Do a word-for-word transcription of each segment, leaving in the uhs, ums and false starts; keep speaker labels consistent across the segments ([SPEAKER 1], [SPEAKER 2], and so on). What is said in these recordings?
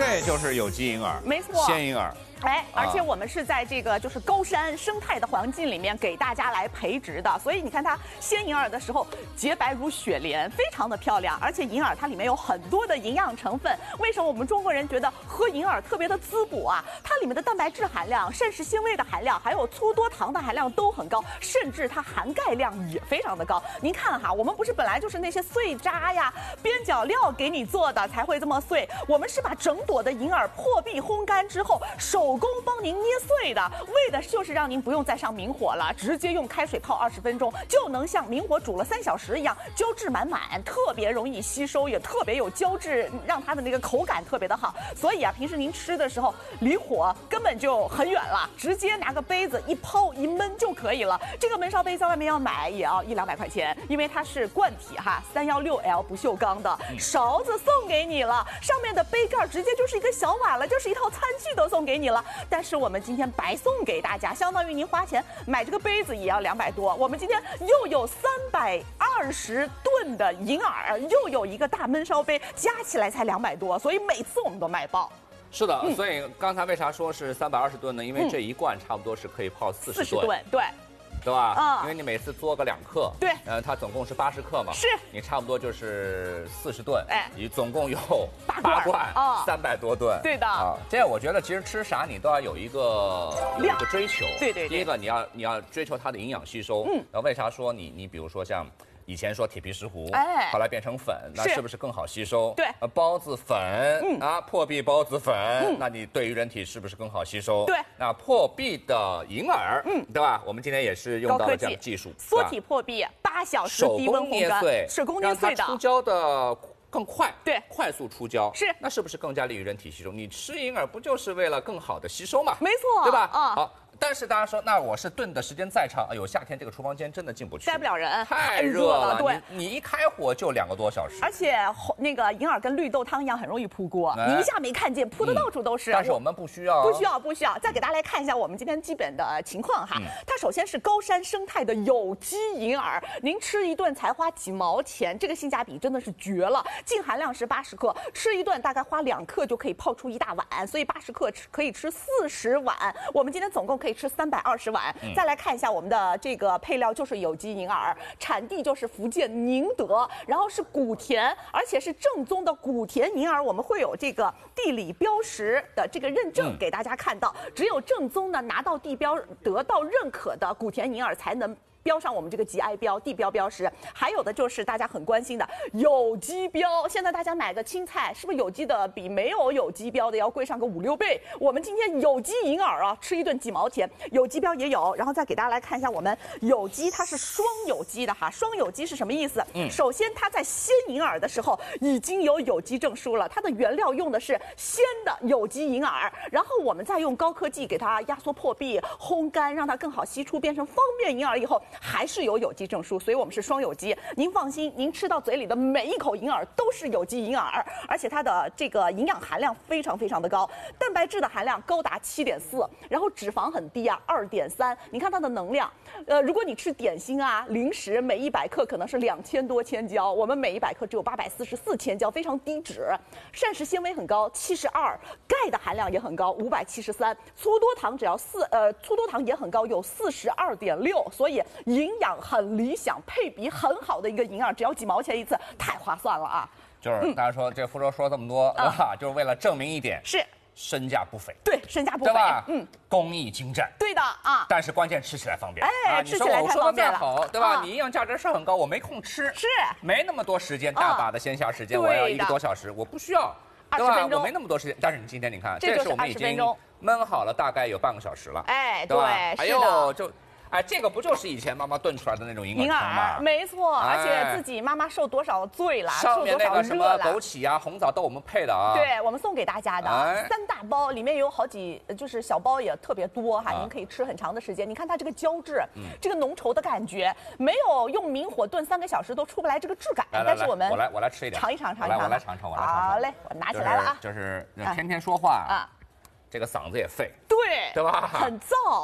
[SPEAKER 1] 这就是有机银耳，
[SPEAKER 2] 没错，
[SPEAKER 1] 鲜银耳。
[SPEAKER 2] 哎，而且我们是在这个就是高山生态的环境里面给大家来培植的，所以你看它鲜银耳的时候洁白如雪莲，非常的漂亮。而且银耳它里面有很多的营养成分，为什么我们中国人觉得喝银耳特别的滋补啊？它里面的蛋白质含量、膳食纤维的含量，还有粗多糖的含量都很高，甚至它含钙量也非常的高。您看哈，我们不是本来就是那些碎渣呀、边角料给你做的才会这么碎，我们是把整朵的银耳破壁烘干之后手。 手工帮您捏碎的，为的就是让您不用再上明火了，直接用开水泡二十分钟，就能像明火煮了三小时一样，胶质满满，特别容易吸收，也特别有胶质，让它的那个口感特别的好。所以啊，平时您吃的时候离火根本就很远了，直接拿个杯子一泡一焖就可以了。这个焖烧杯在外面要买也要一两百块钱，因为它是罐体哈，三幺六 L 不锈钢的，勺子送给你了，上面的杯盖直接就是一个小碗了，就是一套餐具都送给你了。 但是我们今天白送给大家，相当于您花钱买这个杯子也要两百多。我们今天又有三百二十吨的银耳，又有一个大焖烧杯，加起来才两百多，所以每次我们都卖爆。
[SPEAKER 1] 是的，嗯、所以刚才为啥说是三百二十吨呢？因为这一罐差不多是可以泡四十吨，
[SPEAKER 2] 对。
[SPEAKER 1] 对吧？
[SPEAKER 2] 啊、
[SPEAKER 1] 嗯，因为你每次嘬个两克，
[SPEAKER 2] 对，
[SPEAKER 1] 呃，它总共是八十克嘛，
[SPEAKER 2] 是，
[SPEAKER 1] 你差不多就是四十吨，
[SPEAKER 2] 哎，
[SPEAKER 1] 你总共有
[SPEAKER 2] 八
[SPEAKER 1] 罐啊，三百多吨，
[SPEAKER 2] 对的
[SPEAKER 1] 啊。这样我觉得其实吃啥你都要有一个有一个追求，
[SPEAKER 2] 对对对。
[SPEAKER 1] 第一个你要你要追求它的营养吸收，嗯，然后为啥说你你比如说像。 以前说铁皮石斛，哎，后来变成粉，那是不是更好吸收？
[SPEAKER 2] 对，
[SPEAKER 1] 呃，包子粉，嗯啊，破壁包子粉，嗯，那你对于人体是不是更好吸收？
[SPEAKER 2] 对，
[SPEAKER 1] 那破壁的银耳，嗯，对吧？我们今天也是用到了这样的技术，
[SPEAKER 2] 缩体破壁，八小时低温烘干，手工捏碎的，
[SPEAKER 1] 让它出胶的更快，
[SPEAKER 2] 对，
[SPEAKER 1] 快速出胶，
[SPEAKER 2] 是，
[SPEAKER 1] 那是不是更加利于人体吸收？你吃银耳不就是为了更好的吸收嘛？
[SPEAKER 2] 没错，
[SPEAKER 1] 对吧？
[SPEAKER 2] 啊，
[SPEAKER 1] 好。 但是大家说，那我是炖的时间再长，哎呦，夏天这个厨房间真的进不去，
[SPEAKER 2] 待不了人，
[SPEAKER 1] 太热了。
[SPEAKER 2] 对，
[SPEAKER 1] 你你一开火就两个多小时，
[SPEAKER 2] 而且那个银耳跟绿豆汤一样，很容易扑锅，哎、你一下没看见，扑的到处都是。
[SPEAKER 1] 嗯、但是我们不需要，
[SPEAKER 2] 不需要，不需要。再给大家来看一下我们今天基本的情况哈。嗯、它首先是高山生态的有机银耳，您吃一顿才花几毛钱，这个性价比真的是绝了。净含量是八十克，吃一顿大概花两克就可以泡出一大碗，所以八十克吃可以吃四十碗。我们今天总共可以吃三百二十。 碗，再来看一下我们的这个配料，就是有机银耳，产地就是福建宁德，然后是古田，而且是正宗的古田银耳，我们会有这个地理标识的这个认证给大家看到，只有正宗的拿到地标得到认可的古田银耳才能。 标上我们这个 G I 标、地标标识，还有的就是大家很关心的有机标。现在大家买个青菜，是不是有机的比没有有机标的要贵上个五六倍？我们今天有机银耳啊，吃一顿几毛钱，有机标也有。然后再给大家来看一下，我们有机它是双有机的哈，双有机是什么意思？嗯，首先它在鲜银耳的时候已经有有机证书了，它的原料用的是鲜的有机银耳，然后我们再用高科技给它压缩破壁、烘干，让它更好吸出，变成方便银耳以后。 还是有有机证书，所以我们是双有机。您放心，您吃到嘴里的每一口银耳都是有机银耳，而且它的这个营养含量非常非常的高，蛋白质的含量高达七点四，然后脂肪很低啊，二点三。你看它的能量，呃，如果你吃点心啊、零食，每一百克可能是两千多千焦，我们每一百克只有八百四十四千焦，非常低脂。膳食纤维很高，七十二，钙的含量也很高，五百七十三。粗多糖只要四，呃，粗多糖也很高，有四十二点六，所以。 营养很理想，配比很好的一个银耳，只要几毛钱一次，太划算了啊！
[SPEAKER 1] 就是大家说、嗯、这福州说这么多，对吧？就是为了证明一点，
[SPEAKER 2] 是
[SPEAKER 1] 身价不菲，
[SPEAKER 2] 对，身价不菲，
[SPEAKER 1] 对吧？
[SPEAKER 2] 嗯，
[SPEAKER 1] 工艺精湛，
[SPEAKER 2] 对的啊。
[SPEAKER 1] 但是关键吃起来方便，
[SPEAKER 2] 哎，
[SPEAKER 1] 啊、
[SPEAKER 2] 吃起来太方便了，
[SPEAKER 1] 好，对吧？啊、你营养价值是很高，我没空吃，
[SPEAKER 2] 是
[SPEAKER 1] 没那么多时间，大把的闲暇时间，
[SPEAKER 2] 啊、
[SPEAKER 1] 我要一个多小时，我不需要。
[SPEAKER 2] 二十分钟，
[SPEAKER 1] 我没那么多时间，但是你今天你看，
[SPEAKER 2] 这
[SPEAKER 1] 是我们已经焖好了，大概有半个小时了。
[SPEAKER 2] 哎，
[SPEAKER 1] 对，
[SPEAKER 2] 哎
[SPEAKER 1] 呦，就，哎，这个不就是以前妈妈炖出来的那种银耳汤吗？
[SPEAKER 2] 没错，而且自己妈妈受多少罪了，
[SPEAKER 1] 上面那个什么枸杞啊、红枣都我们配的啊。
[SPEAKER 2] 对，我们送给大家的三大包，里面有好几，就是小包也特别多哈，您可以吃很长的时间。你看它这个胶质，这个浓稠的感觉，没有用明火炖三个小时都出不来这个质感。但是我们
[SPEAKER 1] 我来我来吃一点，
[SPEAKER 2] 尝一尝尝一尝，
[SPEAKER 1] 我来尝尝，我来尝尝。
[SPEAKER 2] 好嘞，我拿起来了啊。
[SPEAKER 1] 就是天天说话啊，这个嗓子也废，
[SPEAKER 2] 对，
[SPEAKER 1] 对吧？
[SPEAKER 2] 很燥。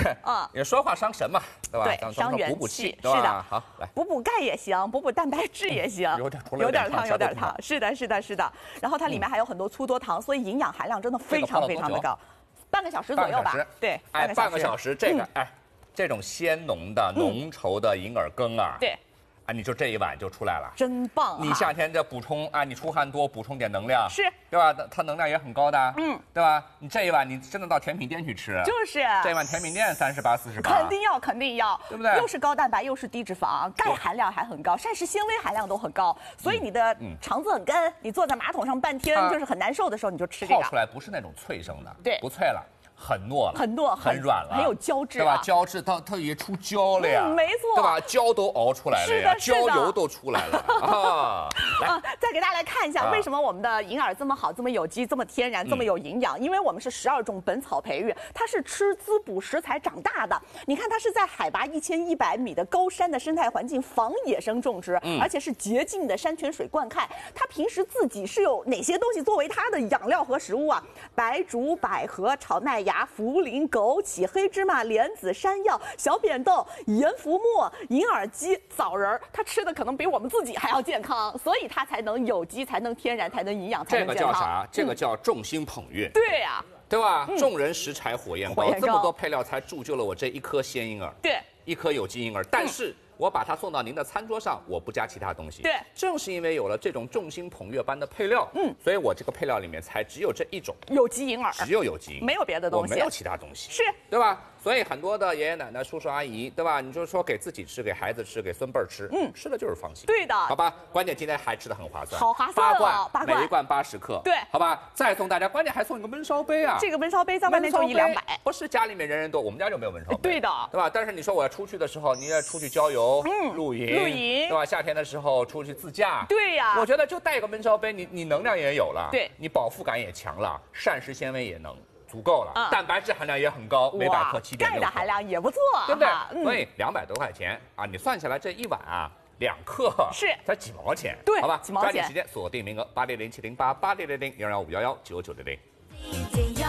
[SPEAKER 1] 啊，也说话伤神嘛，对吧？
[SPEAKER 2] 对，伤元气，
[SPEAKER 1] 补补气，
[SPEAKER 2] 是的。
[SPEAKER 1] 好，来，
[SPEAKER 2] 补补钙也行，补补蛋白质也行，
[SPEAKER 1] 有点
[SPEAKER 2] 有点烫，有点烫。是的，是的，是的。然后它里面还有很多粗多糖，所以营养含量真的非常非常的高。半个小时左右吧。对，
[SPEAKER 1] 哎，半个小时，这个哎，这种鲜浓的、浓稠的银耳羹啊，
[SPEAKER 2] 对。
[SPEAKER 1] 啊，你就这一碗就出来了，
[SPEAKER 2] 真棒！
[SPEAKER 1] 你夏天这补充啊，你出汗多，补充点能量，
[SPEAKER 2] 是，
[SPEAKER 1] 对吧？它能量也很高的，
[SPEAKER 2] 嗯，
[SPEAKER 1] 对吧？你这一碗你真的到甜品店去吃，
[SPEAKER 2] 就是
[SPEAKER 1] 这一碗甜品店三十八、四十八，
[SPEAKER 2] 肯定要，肯定要，
[SPEAKER 1] 对不对？
[SPEAKER 2] 又是高蛋白，又是低脂肪，钙含量还很高，膳食纤维含量都很高，所以你的肠子很干，你坐在马桶上半天就是很难受的时候，你就吃这个。
[SPEAKER 1] 泡出来不是那种脆生的，
[SPEAKER 2] 对，
[SPEAKER 1] 不脆了。很糯了，
[SPEAKER 2] 很糯，
[SPEAKER 1] 很软了，
[SPEAKER 2] 很有胶质，
[SPEAKER 1] 对吧？胶质它它也出胶了呀，
[SPEAKER 2] 没错，
[SPEAKER 1] 对吧？胶都熬出来了呀，胶油都出来了啊！
[SPEAKER 2] 啊，再给大家来看一下，为什么我们的银耳这么好，这么有机，这么天然，这么有营养？因为我们是十二种本草培育，它是吃滋补食材长大的。你看，它是在海拔一千一百米的高山的生态环境防野生种植，而且是洁净的山泉水灌溉。它平时自己是有哪些东西作为它的养料和食物啊？白术、百合、炒麦芽。茯苓、枸杞、黑芝麻、莲子、山药、小扁豆、盐浮沫、银耳鸡、枣仁，它吃的可能比我们自己还要健康，所以它才能有机，才能天然，才能营养，才能健康。
[SPEAKER 1] 这个叫啥？这个叫众星捧月。
[SPEAKER 2] 对呀，
[SPEAKER 1] 对吧？众人拾柴火焰高，这么多配料才铸就了我这一颗鲜银耳，
[SPEAKER 2] 对，
[SPEAKER 1] 一颗有机银耳。但是我把它送到您的餐桌上，我不加其他东西。
[SPEAKER 2] 对，
[SPEAKER 1] 正是因为有了这种众星捧月般的配料，嗯，所以我这个配料里面才只有这一种
[SPEAKER 2] 有机银耳，
[SPEAKER 1] 只有有机，
[SPEAKER 2] 没有别的东西，
[SPEAKER 1] 我没有其他东西，
[SPEAKER 2] 是，
[SPEAKER 1] 对吧？所以很多的爷爷奶奶、叔叔阿姨，对吧？你就说给自己吃，给孩子吃，给孙辈儿吃，嗯，吃的就是放心。
[SPEAKER 2] 对的，
[SPEAKER 1] 好吧。关键今天还吃的很划算，
[SPEAKER 2] 好划算
[SPEAKER 1] 哦，
[SPEAKER 2] 八
[SPEAKER 1] 罐，每一罐八十克，
[SPEAKER 2] 对，
[SPEAKER 1] 好吧。再送大家，关键还送一个焖烧杯啊！
[SPEAKER 2] 这个焖烧杯在外面就一两百，
[SPEAKER 1] 不是家里面人人多，我们家就没有焖烧杯，
[SPEAKER 2] 对的，
[SPEAKER 1] 对吧？但是你说我要出去的时候，你要出去郊游，嗯，露营，
[SPEAKER 2] 露营，
[SPEAKER 1] 对吧？夏天的时候出去自驾，
[SPEAKER 2] 对呀，
[SPEAKER 1] 我觉得就带一个焖烧杯，你你能量也有了，
[SPEAKER 2] 对，
[SPEAKER 1] 你饱腹感也强了，膳食纤维也能。足够了，蛋白质含量也很高，每百克七点六。
[SPEAKER 2] 钙的含量也不错，
[SPEAKER 1] 对不对？所以两百多块钱啊，你算下来这一碗啊，两克
[SPEAKER 2] 是
[SPEAKER 1] 才几毛钱，
[SPEAKER 2] 对，
[SPEAKER 1] 好吧？
[SPEAKER 2] 几毛钱。
[SPEAKER 1] 抓紧时间锁定名额，八六零七零八八六零零幺幺五幺幺九九零零。